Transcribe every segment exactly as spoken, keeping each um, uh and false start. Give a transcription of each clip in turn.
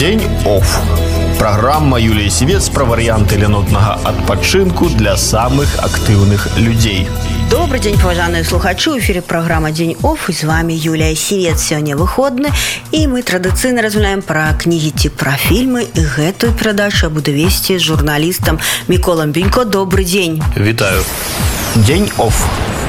День офф. Программа Юлии Сивец про варианты ленотного отпочинку для самых активных людей. Добрый день, уважаемые слухачи. В эфире программа «День офф». И с вами Юлия Сивец. Сегодня выходный. И мы традиционно размовляем про книги, про фильмы. И эту передачу я буду вести с журналистом Миколом Бенько. Добрый день. Витаю. День офф.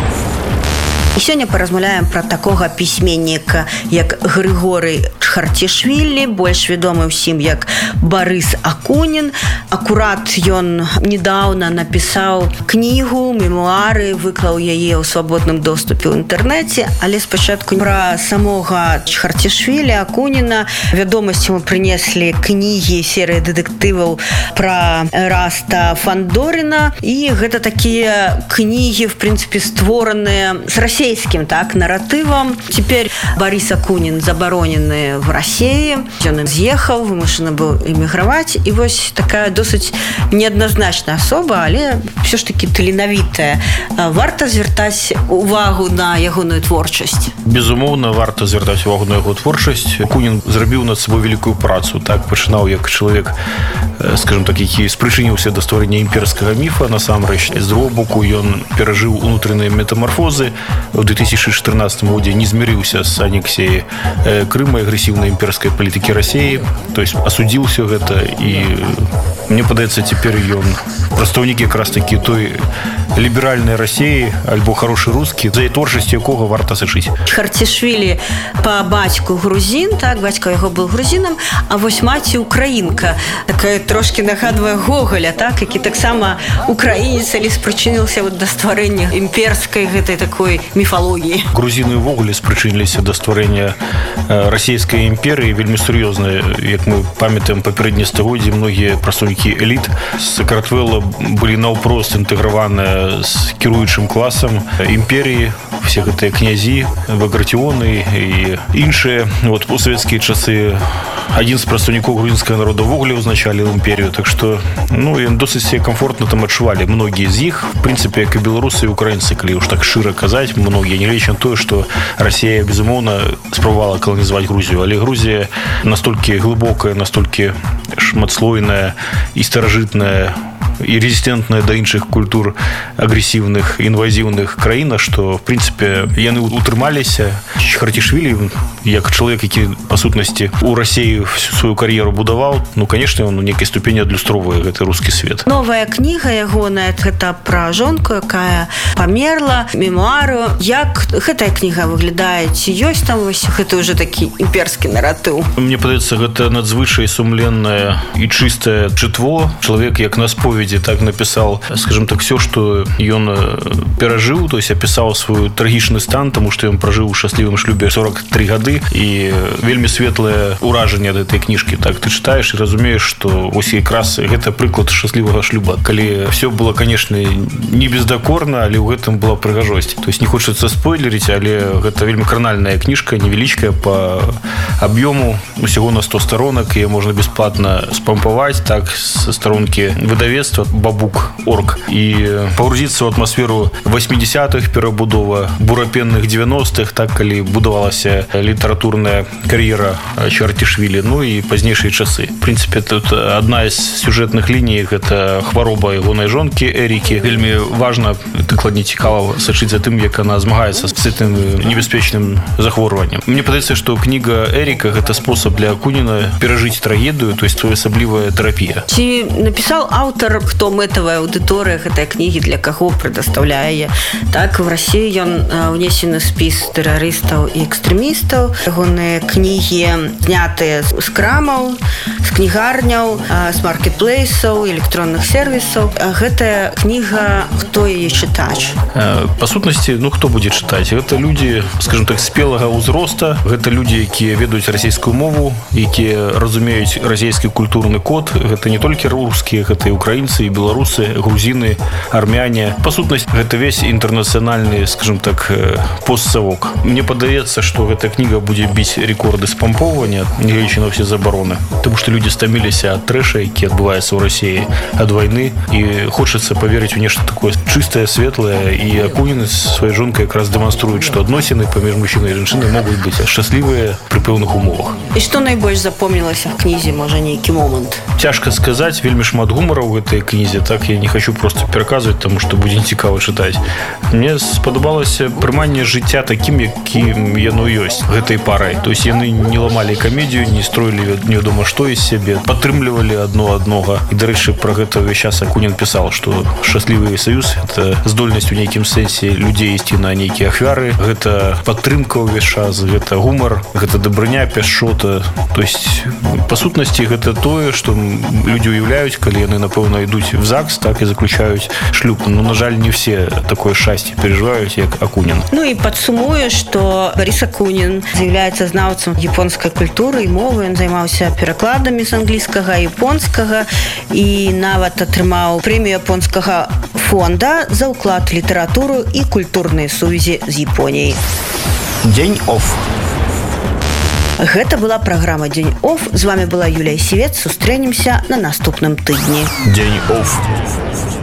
І сёння паразмаўляем пра такога пісьменніка, як Григорий Чхартишвили, больш вядомы ўсім як Борис Акунин. Акурат ён недаўна напісаў кнігу, мемуары, выклаў яе ў свабодным доступе ў інтэрнэце, але спачатку пра самога Чхартишвили, Акунина. Вядомасць яму прынеслі кнігі серыі дэтэктываў пра Эраста Фандорина, і гэта такія кнігі, в прынцыпе, створаныя з России, так, нарративом. Теперь Борис Акунин заборонены в России. Он съехал, вымушаны был эміграваць. И вот такая досыць неадназначная особа, але все ж таки таленавітая. Варта звяртаць увагу на ягоную творчасць? Безумоўна, варта звяртаць увагу на яго творчасць. Акунин зрабіў над сабой великую працу. Так, пачынаў як чалавек, скажем так, які спрычыніўся да стварэння імперскага міфа. Насамрэч, з другого боку, ён перажыў унутраныя метамарфозы. В две тысячи четырнадцатом году не змирился с аннексией Крыма и агрессивной имперской политики России. То есть осудил все это. И мне подается, теперь он представник как раз таки той либеральной России, альбо хороший русский, за творчестью якого варта сачыць. Чхартишвили по батьку грузин, так, батько его был грузином, а вось маці украинка. Такая трошки нагадывая Гоголя, так, які таксама украинец, але спрычынился вот до стварэння имперской гэтай такой міфалогіі. Грузины ўвогуле спрычыніліся да стварэння расійскай імперыі вельмі сур'ёзна. Як мы памятаем, папярэднія стагоддзі многія прадстаўнікі эліт з Картвелла былі наўпрост інтэграваныя з кіруючым класам імперіі. Все гэтыя князі, багратионы і іншыя. Вот у савецкія часы адзін з прадстаўнікоў грузінскага народа ўвогуле ўзначаліў імперію. Так што, ну, ён досыць себе комфортна там адчувалі. Многія з іх, в прынцыпе, як і беларусы і украінцы, калі уж так шчыра казаць, многія не лічаць на тое, што Расія, безумоўна, спрабавала каланізаваць Грузію. Але Грузія настолькі глыбокая, настолькі шматслойная і старажытная и резистентная до іншых культур агрессивных, инвазивных країна, что, в принципе, яны утрымаліся. Чхартишвили, як чалавек, які, по сутнасці, у России всю свою кар'еру будаваў, ну, конечно, он у некай ступені адлюстроўвае гэты русский свет. Новая кніга ягоная, гэта пра жонку, якая памерла, мемуары. Як гэтая кніга выглядае? Ці ёсць там вось гэта уже такі імперскі наратыў? Мне падаецца, гэта надзвычай сумленнае і чыстае чытво. Чалавек, як на споведь, так написал, скажем так, все, что он пережил, то есть описал свой трагичный стан, потому что он прожил в счастливом шлюбе сорок три года, и вельми светлое уражение от этой книжки. Так ты читаешь и разумеешь, что вот как раз это приклад счастливого шлюба. Коли все было, конечно, не бездокорно, але в этом была пригожость. То есть не хочется спойлерить, але это вельми кранальная книжка, невеличкая по объему, всего на сто сторонок, ее можно бесплатно спамповать, так, со сторонки выдавецтва бабук точка орг и погрузиться в атмосферу восьмидесятых, перабудова бурапенных девяностых, так, калі будавалася літаратурная кар'ера Чхартишвили, ну и пазнейшие часы. В принципе, тут одна из сюжетных линий, это хвароба ягонай жонки Эрики. Вельмі важно, дакладней цікава сачыць за тым, як она змагаецца с этим небяспечным захворваннем. Мне падаецца, что книга Эрика — это способ для Акунина перажыць трагедию, то есть своеасаблівая терапия. Ці написал автор, хто мэтавая аўдыторыя гэтай кнігі, для каго прадастаўляе? Так, в России ён унесены спіс тэрарыстаў і экстрэмістаў. Ягоныя кнігі знятыя з крамаў, з кнігарняў, з маркетплейсаў, электронных сервисаў. Гэтая кніга, хто яе чытач? По сутнасці, ну, хто будзе чытаць? Гэта людзі, скажем так, спелага ўзроста. Гэта людзі, якія ведаюць расійскую мову, якія разумеюць расійскі культурны код. Гэта не толькі рускія, гэта і украінцы, украинцы, и белорусы, грузины, армяне. По сутнасці, гэта весь интернациональный, скажем так, постсовок. Мне падаецца, что эта книга будет бить рекорды спампования, нягледзячы на все забароны. Потому что люди стаміліся от трэша, які отбывается в России, от войны. И хочется поверить в нечто такое чистое, светлое. И Акунин с своей жонкой как раз демонструет, что относины поміж мужчиной и женщиной могут быть счастливые при пэўных умовах. И что найбольш запомнилось в книзе, может, некий момент? Цяжка сказать, вельмі шмат гумара в этой книзе, так я не хочу просто пераказывать, потому что будет цікава читать. Мне сподобалося прыманне жыцця таким, яким яно ёсць гэтай парой. То есть яны не ламали комедию, не строили неведомо что из себе, падтрымлівалі одно аднога. И, дарэчы, про гэта ўвесь час Акунин писал, что счастливый союз – это здольнасць у нейкім сэнсе людей ісці на нейкія ахвяры, гэта падтрымка ўвесь час, гэта гумар, гэта дабрыня, пяшчота. То есть, по сутнасці, гэта тое, што люди уяўляюць, калі яны, напэўна, ідуць в ЗАГС, так и заключаюць шлюб. Но, на жаль, не все такое счастье переживают, як Акунин. Ну и подсумую, что Борис Акунин является знаўцам японской культуры и мовы. Он займаўся перакладамі з англійскага і японскага і нават атрымаў прэмію японскага фонда за ўклад у літаратуру і культурныя сувязі з Японіяй. Дзень оф. Гэта была праграма «Дзень оф». З вами была Юлія Сівец. Сустрэнемся на наступным тыдні. Дзень оф.